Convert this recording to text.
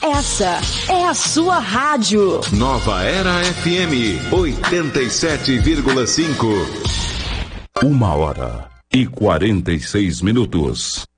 Essa é a sua rádio. Nova Era FM 87,5. 1h46.